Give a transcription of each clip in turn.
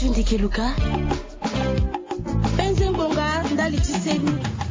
Betty Ndikiluka Benze mbonga ndali tiseni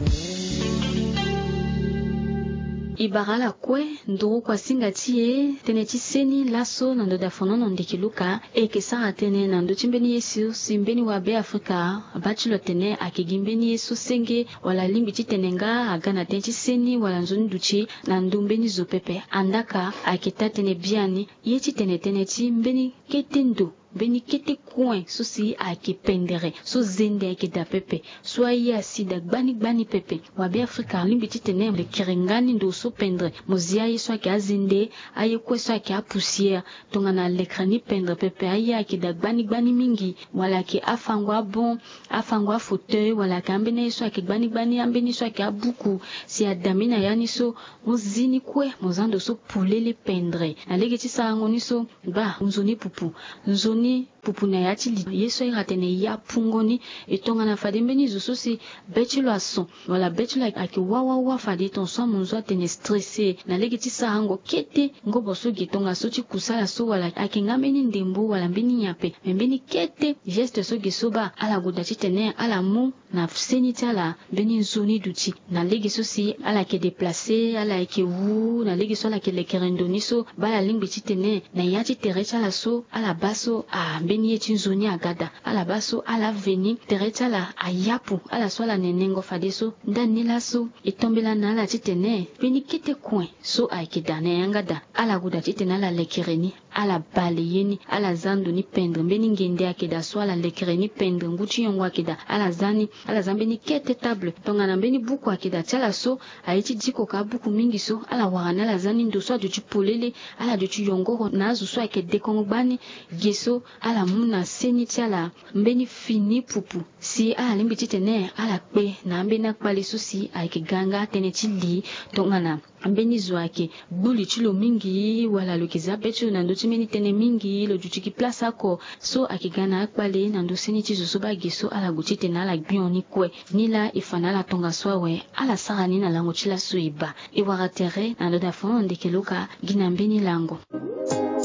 Ibarala kwe nduru kwa singa tie tene tiseni laso nando dafono Ndikiluka eke sara tene nando chimbeni yesu simbeni wa be Afrika bachilo tene akigimbeni yesu senge wala limbi chitenenga agana tene tiseni wala nzoni duchi na ndumbeni zopepe andaka akita tene biani yechi tene tene chi mbeni ketendo beni kete coin susi ake pendere so zende ake da pepe so aya sida gbani pepe wa bi Afrika limbi titene le kirengani ndo so pendre mozia yeso ake azende aye kweso ake apusier tongana lekrani pendre pepe aya ake da gbani mingi wala ake afangwa bon afangwa fauteuil wala ake ambene yeso ake gbani ambeni so ake abuku si adamina yani so mozini kwe mozando so pulele pendre na lege tisangoni so ba nzoni pupu nzoni pupu na yachili yeso iratene ya pungoni etonga na fade mbeni zususi betilo ason wala betilo ake wawa fade ton so munzo atene stressé na legi tisa hango kete ngobo so gitonga so chi kusala so wala ake ngameni ndembo wala mbeni nyape mbeni kete geste so gisoba ala goda chitene ala mu na fseni tala beni nzoni duti na legi so si ala ke déplacer ala ke wu na legi so ala ke lekerendoni so bala lingbi chitene na yachi terecha la so ala baso a mbeni yechi nzoni agada ala baso ala veni terecha la ayapu ala so ala nenengo fadeso ndani la so etombela na ala chitene beni kete coin so aikidane yangada ala guda chitene ala lekereni ala baleyeni ala zando ni pendre mbeni ngende akeda so ala lekereni pendre nguchi yongo akeda ala zambeni kete table tonga na mbeni buku akeda chala so aichi diko ka buku mingi so ala warana ala zani ndo so aduchi polele ala aduchi yongo nazu so akede kongo bani geso ala muna seni chala mbeni fini pupu si ala limbi chitene ala pe na mbeni akpali so si aikiganga tene chili tonga na mbeni zwake buli chilo mingi wala lokiza becho na ndo chimeni tene mingi lo juchiki place ako so akigana akpale na ndo seni chizo so ba geso ala guchite na ala bioni kwe nila ifana la tonga swawe ala sarani na lango chila suiba iwaratere na ndo da fono Ndikiluka gina mbeni lango